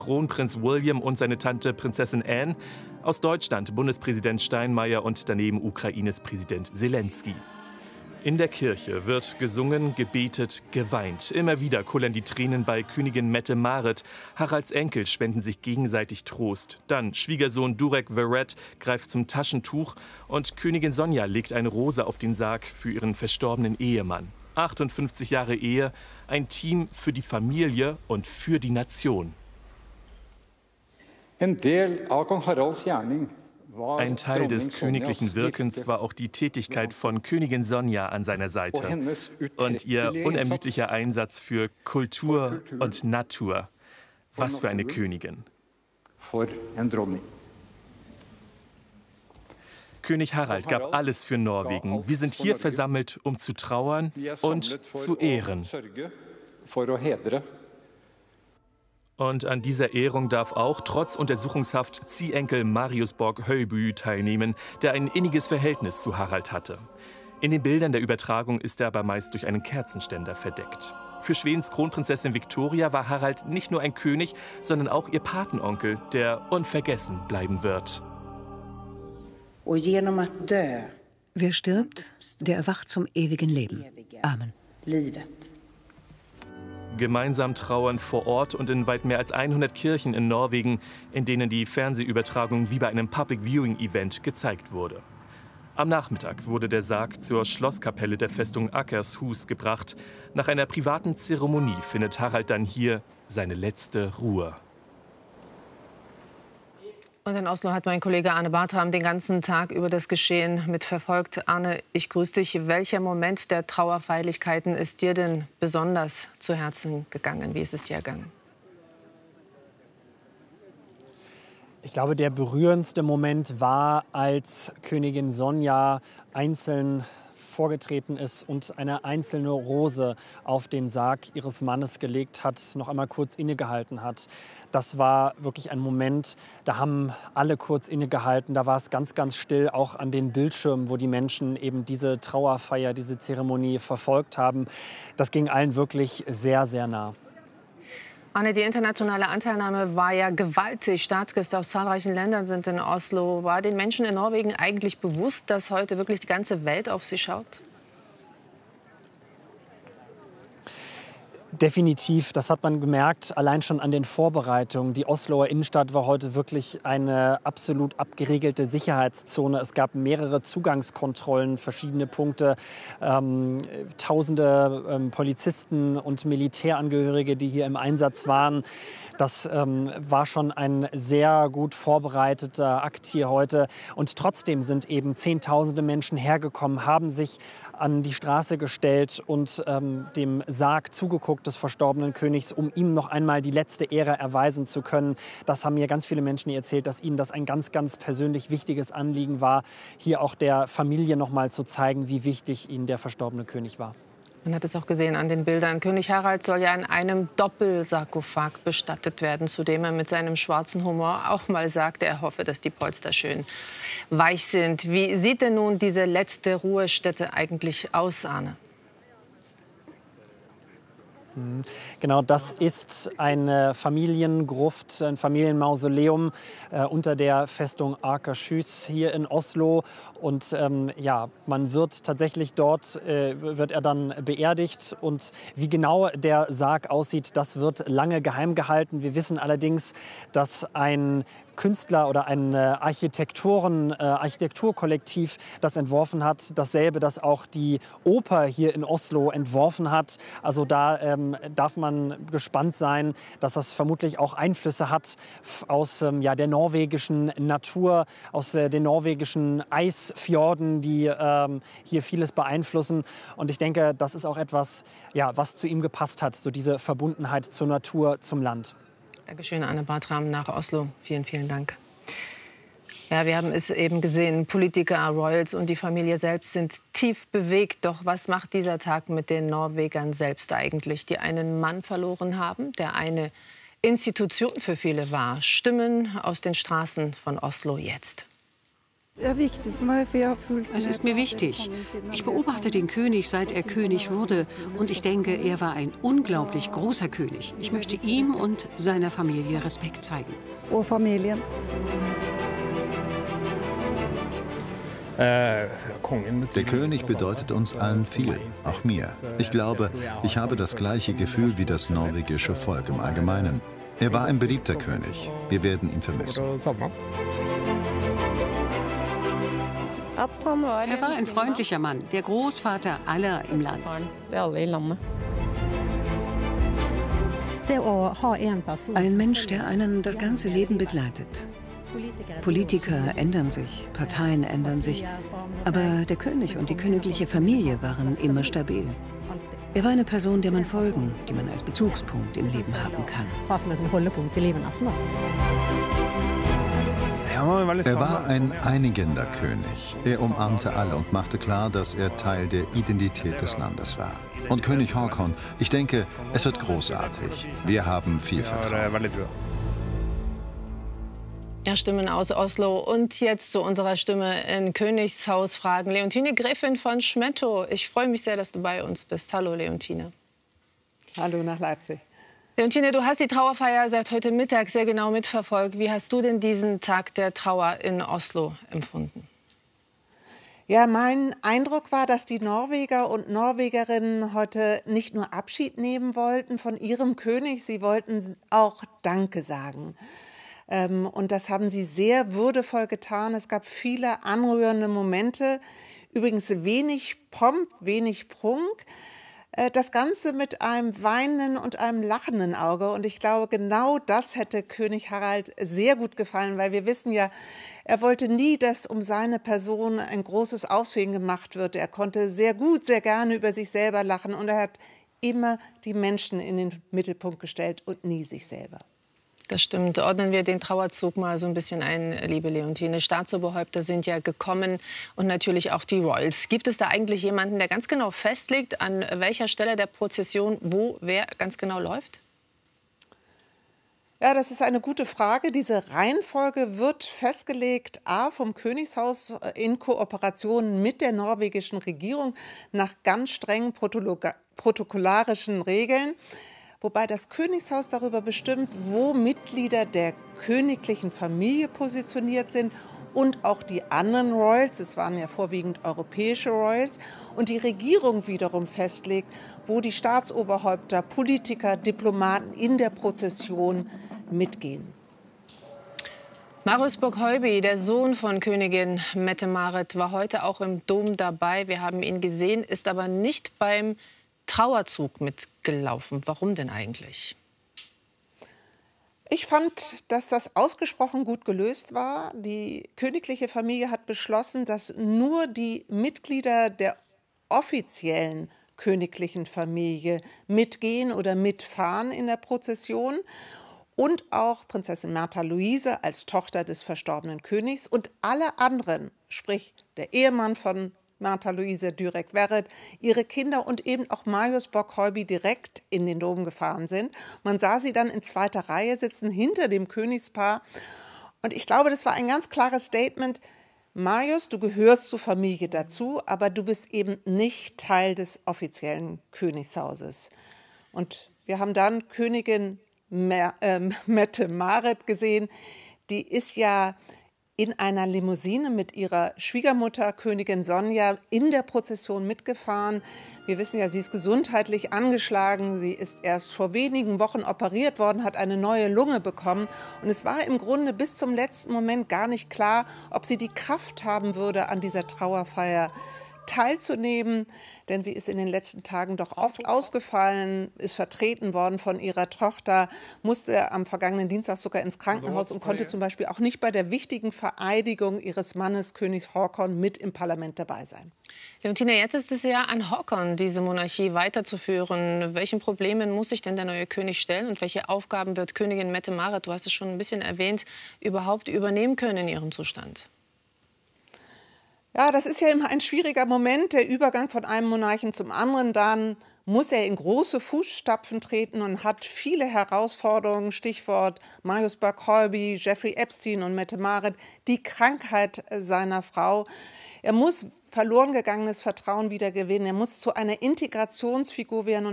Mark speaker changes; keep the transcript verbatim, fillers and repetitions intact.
Speaker 1: Kronprinz William und seine Tante Prinzessin Anne. Aus Deutschland Bundespräsident Steinmeier und daneben Ukraines Präsident Selenskyj. In der Kirche wird gesungen, gebetet, geweint. Immer wieder kullern die Tränen bei Königin Mette-Marit. Haralds Enkel spenden sich gegenseitig Trost. Dann Schwiegersohn Durek Verrett greift zum Taschentuch und Königin Sonja legt eine Rose auf den Sarg für ihren verstorbenen Ehemann. achtundfünfzig Jahre Ehe, ein Team für die Familie und für die Nation.
Speaker 2: En del av kong Haralds gjerning.
Speaker 1: Ein Teil des königlichen Wirkens war auch die Tätigkeit von Königin Sonja an seiner Seite und ihr unermüdlicher Einsatz für Kultur und Natur. Was für eine Königin. König Harald gab alles für Norwegen. Wir sind hier versammelt, um zu trauern und zu ehren. Und an dieser Ehrung darf auch trotz Untersuchungshaft Ziehenkel Marius Borg-Høiby teilnehmen, der ein inniges Verhältnis zu Harald hatte. In den Bildern der Übertragung ist er aber meist durch einen Kerzenständer verdeckt. Für Schwedens Kronprinzessin Victoria war Harald nicht nur ein König, sondern auch ihr Patenonkel, der unvergessen bleiben wird.
Speaker 3: Wer stirbt, der erwacht zum ewigen Leben. Amen.
Speaker 1: Gemeinsam trauern vor Ort und in weit mehr als hundert Kirchen in Norwegen, in denen die Fernsehübertragung wie bei einem Public-Viewing-Event gezeigt wurde. Am Nachmittag wurde der Sarg zur Schlosskapelle der Festung Akershus gebracht. Nach einer privaten Zeremonie findet Harald dann hier seine letzte Ruhe.
Speaker 4: Und in Oslo hat mein Kollege Arne Bartram den ganzen Tag über das Geschehen mitverfolgt. Arne, ich grüße dich. Welcher Moment der Trauerfeierlichkeiten ist dir denn besonders zu Herzen gegangen? Wie ist es dir ergangen?
Speaker 5: Ich glaube, der berührendste Moment war, als Königin Sonja einzeln vorgetreten ist und eine einzelne Rose auf den Sarg ihres Mannes gelegt hat, noch einmal kurz innegehalten hat. Das war wirklich ein Moment, da haben alle kurz innegehalten. Da war es ganz, ganz still, auch an den Bildschirmen, wo die Menschen eben diese Trauerfeier, diese Zeremonie verfolgt haben. Das ging allen wirklich sehr, sehr nah.
Speaker 4: Anne, die internationale Anteilnahme war ja gewaltig. Staatsgäste aus zahlreichen Ländern sind in Oslo. War den Menschen in Norwegen eigentlich bewusst, dass heute wirklich die ganze Welt auf sie schaut?
Speaker 5: Definitiv, das hat man gemerkt, allein schon an den Vorbereitungen. Die Osloer Innenstadt war heute wirklich eine absolut abgeriegelte Sicherheitszone. Es gab mehrere Zugangskontrollen, verschiedene Punkte, ähm, tausende ähm, Polizisten und Militärangehörige, die hier im Einsatz waren. Das ähm, war schon ein sehr gut vorbereiteter Akt hier heute. Und trotzdem sind eben Zehntausende Menschen hergekommen, haben sich an die Straße gestellt und ähm, dem Sarg zugeguckt des verstorbenen Königs, um ihm noch einmal die letzte Ehre erweisen zu können. Das haben mir ganz viele Menschen erzählt, dass ihnen das ein ganz, ganz persönlich wichtiges Anliegen war, hier auch der Familie noch mal zu zeigen, wie wichtig ihnen der verstorbene König war.
Speaker 4: Man hat es auch gesehen an den Bildern. König Harald soll ja in einem Doppelsarkophag bestattet werden, zu dem er mit seinem schwarzen Humor auch mal sagte, er hoffe, dass die Polster schön weich sind. Wie sieht denn nun diese letzte Ruhestätte eigentlich aus, Arne?
Speaker 5: Genau, das ist eine Familiengruft, ein Familienmausoleum äh, unter der Festung Akershus hier in Oslo. Und ähm, ja, man wird tatsächlich dort, äh, wird er dann beerdigt. Und wie genau der Sarg aussieht, das wird lange geheim gehalten. Wir wissen allerdings, dass ein Künstler oder ein äh, Architektoren, äh, Architekturkollektiv das entworfen hat. Dasselbe, das auch die Oper hier in Oslo entworfen hat. Also da ähm, darf man gespannt sein, dass das vermutlich auch Einflüsse hat aus ähm, ja, der norwegischen Natur, aus äh, den norwegischen Eisfjorden, die ähm, hier vieles beeinflussen. Und ich denke, das ist auch etwas, ja, was zu ihm gepasst hat, so diese Verbundenheit zur Natur, zum Land.
Speaker 4: Dankeschön, Arne Bartram nach Oslo. Vielen, vielen Dank. Ja, wir haben es eben gesehen. Politiker, Royals und die Familie selbst sind tief bewegt. Doch was macht dieser Tag mit den Norwegern selbst eigentlich, die einen Mann verloren haben, der eine Institution für viele war? Stimmen aus den Straßen von Oslo jetzt.
Speaker 6: Es ist mir wichtig. Ich beobachte den König, seit er König wurde. Und ich denke, er war ein unglaublich großer König. Ich möchte ihm und seiner Familie Respekt zeigen.
Speaker 7: Der König bedeutet uns allen viel, auch mir. Ich glaube, ich habe das gleiche Gefühl wie das norwegische Volk im Allgemeinen. Er war ein beliebter König. Wir werden ihn vermissen.
Speaker 6: Er war ein freundlicher Mann, der Großvater aller im Land.
Speaker 3: Ein Mensch, der einen das ganze Leben begleitet. Politiker ändern sich, Parteien ändern sich, aber der König und die königliche Familie waren immer stabil. Er war eine Person, der man folgen, die man als Bezugspunkt im Leben haben kann.
Speaker 7: Er war ein einigender König. Er umarmte alle und machte klar, dass er Teil der Identität des Landes war. Und König Haakon, ich denke, es wird großartig. Wir haben viel Vertrauen.
Speaker 4: Ja, Stimmen aus Oslo. Und jetzt zu unserer Stimme in Königshaus fragen. Leontine Gräfin von Schmettow. Ich freue mich sehr, dass du bei uns bist. Hallo, Leontine.
Speaker 8: Hallo nach Leipzig.
Speaker 4: Leontine, du hast die Trauerfeier seit heute Mittag sehr genau mitverfolgt. Wie hast du denn diesen Tag der Trauer in Oslo empfunden?
Speaker 8: Ja, mein Eindruck war, dass die Norweger und Norwegerinnen heute nicht nur Abschied nehmen wollten von ihrem König, sie wollten auch Danke sagen. Und das haben sie sehr würdevoll getan. Es gab viele anrührende Momente, übrigens wenig Pomp, wenig Prunk. Das Ganze mit einem weinenden und einem lachenden Auge. Und ich glaube, genau das hätte König Harald sehr gut gefallen, weil wir wissen ja, er wollte nie, dass um seine Person ein großes Aufsehen gemacht wird. Er konnte sehr gut, sehr gerne über sich selber lachen und er hat immer die Menschen in den Mittelpunkt gestellt und nie sich selber.
Speaker 4: Das stimmt. Ordnen wir den Trauerzug mal so ein bisschen ein, liebe Leontine. Staatsoberhäupter sind ja gekommen und natürlich auch die Royals. Gibt es da eigentlich jemanden, der ganz genau festlegt, an welcher Stelle der Prozession wo wer ganz genau läuft?
Speaker 8: Ja, das ist eine gute Frage. Diese Reihenfolge wird festgelegt, a, vom Königshaus in Kooperation mit der norwegischen Regierung nach ganz strengen protokollarischen Regeln. Wobei das Königshaus darüber bestimmt, wo Mitglieder der königlichen Familie positioniert sind und auch die anderen Royals, es waren ja vorwiegend europäische Royals, und die Regierung wiederum festlegt, wo die Staatsoberhäupter, Politiker, Diplomaten in der Prozession mitgehen.
Speaker 4: Marius Boghaubi, der Sohn von Königin Mette-Marit, war heute auch im Dom dabei. Wir haben ihn gesehen, ist aber nicht beim Trauerzug mitgelaufen. Warum denn eigentlich?
Speaker 8: Ich fand, dass das ausgesprochen gut gelöst war. Die königliche Familie hat beschlossen, dass nur die Mitglieder der offiziellen königlichen Familie mitgehen oder mitfahren in der Prozession. Und auch Prinzessin Märtha Louise als Tochter des verstorbenen Königs und alle anderen, sprich der Ehemann von Märtha Louise Dürek-Verret, ihre Kinder und eben auch Marius Boghaubi direkt in den Dom gefahren sind. Man sah sie dann in zweiter Reihe sitzen, hinter dem Königspaar. Und ich glaube, das war ein ganz klares Statement. Marius, du gehörst zur Familie dazu, aber du bist eben nicht Teil des offiziellen Königshauses. Und wir haben dann Königin Mette-Marit gesehen, die ist ja in einer Limousine mit ihrer Schwiegermutter, Königin Sonja, in der Prozession mitgefahren. Wir wissen ja, sie ist gesundheitlich angeschlagen. Sie ist erst vor wenigen Wochen operiert worden, hat eine neue Lunge bekommen. Und es war im Grunde bis zum letzten Moment gar nicht klar, ob sie die Kraft haben würde, an dieser Trauerfeier teilzunehmen, denn sie ist in den letzten Tagen doch oft ausgefallen, ist vertreten worden von ihrer Tochter, musste am vergangenen Dienstag sogar ins Krankenhaus und konnte zum Beispiel auch nicht bei der wichtigen Vereidigung ihres Mannes, König Haakon, mit im Parlament dabei sein.
Speaker 4: Leontine, jetzt ist es ja an Haakon, diese Monarchie weiterzuführen. Welchen Problemen muss sich denn der neue König stellen und welche Aufgaben wird Königin Mette-Marit, du hast es schon ein bisschen erwähnt, überhaupt übernehmen können in ihrem Zustand?
Speaker 8: Ja, das ist ja immer ein schwieriger Moment, der Übergang von einem Monarchen zum anderen. Dann muss er in große Fußstapfen treten und hat viele Herausforderungen, Stichwort Marius Barkolby, Jeffrey Epstein und Mette Marit, die Krankheit seiner Frau. Er muss verloren gegangenes Vertrauen wieder gewinnen, er muss zu einer Integrationsfigur werden.